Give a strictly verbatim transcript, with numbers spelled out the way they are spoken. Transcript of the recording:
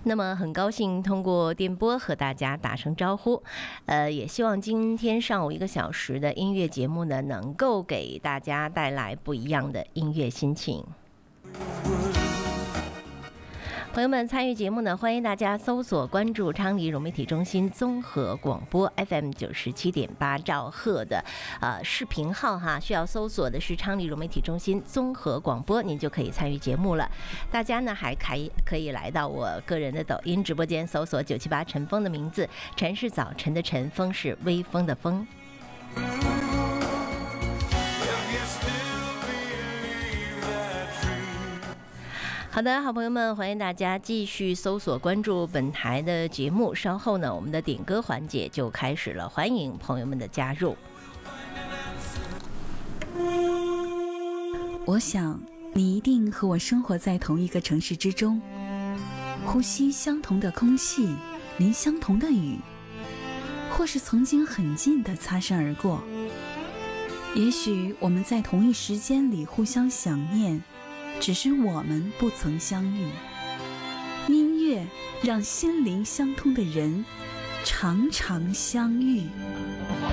那么很高兴通过电波和大家打声招呼，呃，也希望今天上午一个小时的音乐节目呢，能够给大家带来不一样的音乐心情。朋友们参与节目呢，欢迎大家搜索关注昌黎融媒体中心综合广播 F M 九十七点八兆赫的呃视频号哈，需要搜索的是昌黎融媒体中心综合广播，您就可以参与节目了。大家呢还可以可以来到我个人的抖音直播间，搜索九七八晨风的名字，晨是早晨的晨，风是微风的风。好的，好朋友们，欢迎大家继续搜索关注本台的节目。稍后呢，我们的点歌环节就开始了，欢迎朋友们的加入。 我想你一定和我生活在同一个城市之中，呼吸相同的空气，淋相同的雨，或是曾经很近的擦身而过。也许我们在同一时间里互相想念，只是我们不曾相遇。音乐让心灵相通的人常常相遇。